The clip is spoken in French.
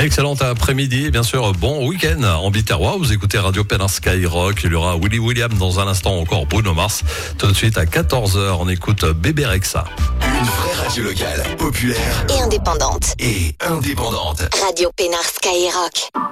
Excellent après-midi, bien sûr, bon week-end en Biterrois. Vous écoutez Radio Pénin Skyrock. Il y aura Willy William dans un instant, encore Bruno Mars. Tout de suite à 14h, on écoute Bébé Rexha. Une vraie radio locale, populaire et indépendante. et indépendante. Radio Pénin Skyrock.